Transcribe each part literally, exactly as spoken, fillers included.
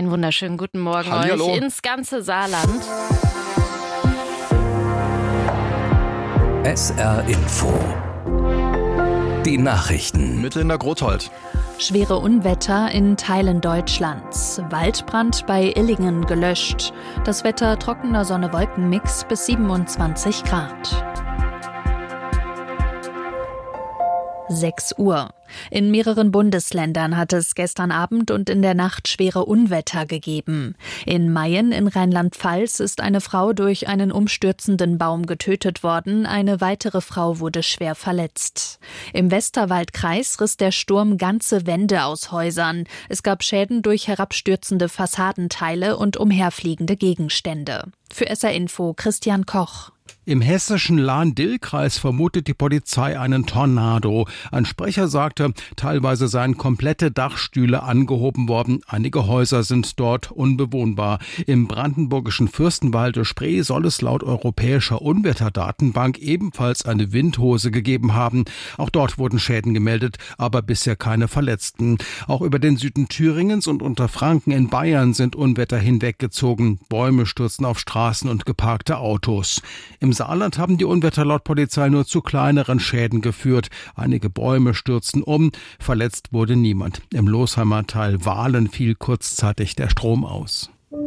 Einen wunderschönen guten Morgen Hallihallo. euch ins ganze Saarland. S R Info. Die Nachrichten. Mit Linda Grothold. Schwere Unwetter in Teilen Deutschlands. Waldbrand bei Illingen gelöscht. Das Wetter trockener Sonne-Wolken-Mix bis siebenundzwanzig Grad. sechs Uhr. In mehreren Bundesländern hat es gestern Abend und in der Nacht schwere Unwetter gegeben. In Mayen in Rheinland-Pfalz ist eine Frau durch einen umstürzenden Baum getötet worden. Eine weitere Frau wurde schwer verletzt. Im Westerwaldkreis riss der Sturm ganze Wände aus Häusern. Es gab Schäden durch herabstürzende Fassadenteile und umherfliegende Gegenstände. Für S R Info Christian Koch. Im hessischen Lahn-Dill-Kreis vermutet die Polizei einen Tornado. Ein Sprecher sagte, teilweise seien komplette Dachstühle angehoben worden. Einige Häuser sind dort unbewohnbar. Im brandenburgischen Fürstenwalde-Spree soll es laut europäischer Unwetterdatenbank ebenfalls eine Windhose gegeben haben. Auch dort wurden Schäden gemeldet, aber bisher keine Verletzten. Auch über den Süden Thüringens und Unterfranken in Bayern sind Unwetter hinweggezogen. Bäume stürzen auf Straßen und geparkte Autos. Im Saarland haben die Unwetter laut Polizei nur zu kleineren Schäden geführt. Einige Bäume stürzten um, verletzt wurde niemand. Im Losheimer Teil Wahlen fiel kurzzeitig der Strom aus.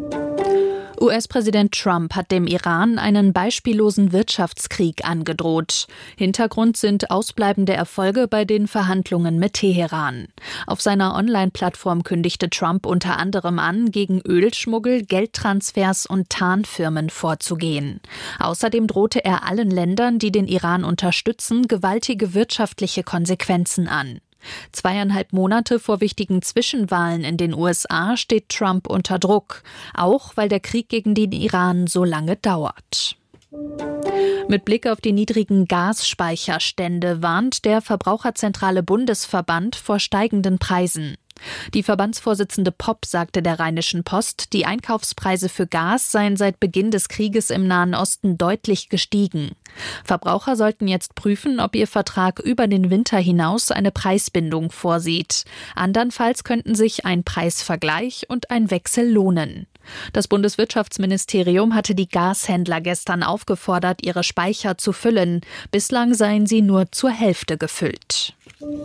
U S-Präsident Trump hat dem Iran einen beispiellosen Wirtschaftskrieg angedroht. Hintergrund sind ausbleibende Erfolge bei den Verhandlungen mit Teheran. Auf seiner Online-Plattform kündigte Trump unter anderem an, gegen Ölschmuggel, Geldtransfers und Tarnfirmen vorzugehen. Außerdem drohte er allen Ländern, die den Iran unterstützen, gewaltige wirtschaftliche Konsequenzen an. Zweieinhalb Monate vor wichtigen Zwischenwahlen in den U S A steht Trump unter Druck, auch weil der Krieg gegen den Iran so lange dauert. Mit Blick auf die niedrigen Gasspeicherstände warnt der Verbraucherzentrale Bundesverband vor steigenden Preisen. Die Verbandsvorsitzende Popp sagte der Rheinischen Post, die Einkaufspreise für Gas seien seit Beginn des Krieges im Nahen Osten deutlich gestiegen. Verbraucher sollten jetzt prüfen, ob ihr Vertrag über den Winter hinaus eine Preisbindung vorsieht. Andernfalls könnten sich ein Preisvergleich und ein Wechsel lohnen. Das Bundeswirtschaftsministerium hatte die Gashändler gestern aufgefordert, ihre Speicher zu füllen. Bislang seien sie nur zur Hälfte gefüllt.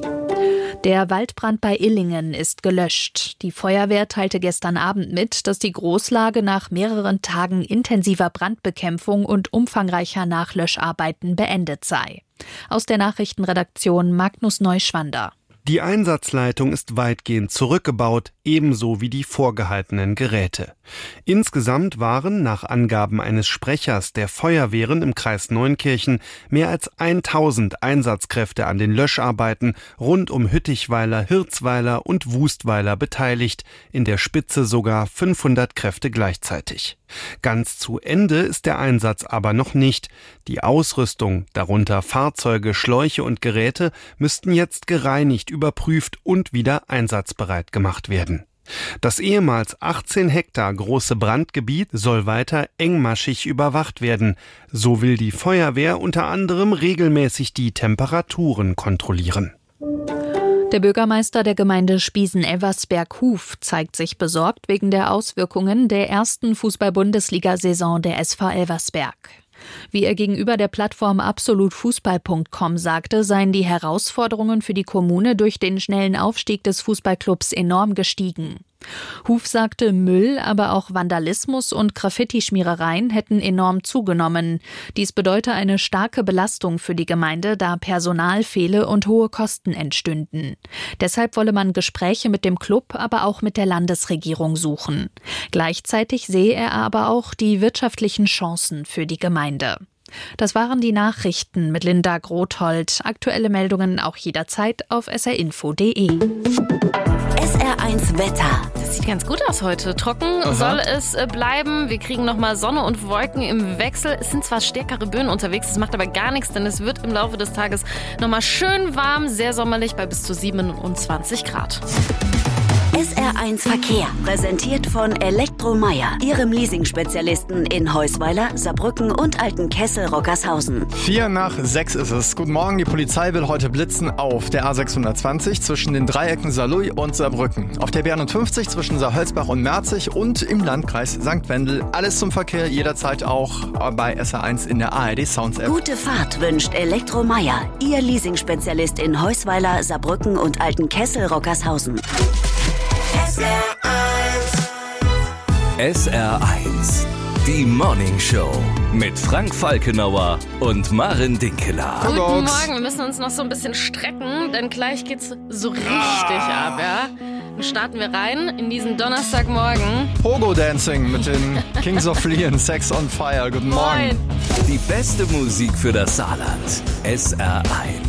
Der Waldbrand bei Illingen ist gelöscht. Die Feuerwehr teilte gestern Abend mit, dass die Großlage nach mehreren Tagen intensiver Brandbekämpfung und umfangreicher Nachlöscharbeiten beendet sei. Aus der Nachrichtenredaktion Magnus Neuschwander. Die Einsatzleitung ist weitgehend zurückgebaut, ebenso wie die vorgehaltenen Geräte. Insgesamt waren, nach Angaben eines Sprechers der Feuerwehren im Kreis Neunkirchen, mehr als tausend Einsatzkräfte an den Löscharbeiten rund um Hüttichweiler, Hirzweiler und Wustweiler beteiligt, in der Spitze sogar fünfhundert Kräfte gleichzeitig. Ganz zu Ende ist der Einsatz aber noch nicht. Die Ausrüstung, darunter Fahrzeuge, Schläuche und Geräte, müssten jetzt gereinigt, überprüft und wieder einsatzbereit gemacht werden. Das ehemals achtzehn Hektar große Brandgebiet soll weiter engmaschig überwacht werden. So will die Feuerwehr unter anderem regelmäßig die Temperaturen kontrollieren. Der Bürgermeister der Gemeinde Spiesen-Elversberg-Huf zeigt sich besorgt wegen der Auswirkungen der ersten Fußball-Bundesliga-Saison der S V Elversberg. Wie er gegenüber der Plattform absolut fußball punkt com sagte, seien die Herausforderungen für die Kommune durch den schnellen Aufstieg des Fußballclubs enorm gestiegen. Huf sagte, Müll, aber auch Vandalismus und Graffiti-Schmierereien hätten enorm zugenommen. Dies bedeute eine starke Belastung für die Gemeinde, da Personal fehle und hohe Kosten entstünden. Deshalb wolle man Gespräche mit dem Club, aber auch mit der Landesregierung suchen. Gleichzeitig sehe er aber auch die wirtschaftlichen Chancen für die Gemeinde. Das waren die Nachrichten mit Linda Grothold. Aktuelle Meldungen auch jederzeit auf s r info punkt d e. S R eins Wetter. Das sieht ganz gut aus heute. Trocken Aha. soll es bleiben. Wir kriegen nochmal Sonne und Wolken im Wechsel. Es sind zwar stärkere Böen unterwegs, das macht aber gar nichts, denn es wird im Laufe des Tages nochmal schön warm, sehr sommerlich bei bis zu siebenundzwanzig Grad. S R R eins Verkehr, präsentiert von Elektromeier, Ihrem Leasing-Spezialisten in Heusweiler, Saarbrücken und Altenkessel-Rockershausen. Vier nach sechs ist es. Guten Morgen, die Polizei will heute blitzen auf der A sechshundertzwanzig zwischen den Dreiecken Saarlouis und Saarbrücken, auf der B einundfünfzig zwischen Saarhölzbach und Merzig und im Landkreis Sankt Wendel. Alles zum Verkehr, jederzeit auch bei S R eins in der A R D Sounds App. Gute Fahrt wünscht Elektromeier, Ihr Leasing-Spezialist in Heusweiler, Saarbrücken und Altenkessel-Rockershausen. S R eins. S R eins. Die Morning Show mit Frank Falkenauer und Maren Dinkeler. Guten Morgen, wir müssen uns noch so ein bisschen strecken, denn gleich geht's so richtig ah. ab, ja? Dann starten wir rein in diesen Donnerstagmorgen. Pogo-Dancing mit den Kings of Leon, Sex on Fire. Guten Morgen. Moin. Die beste Musik für das Saarland. S R eins.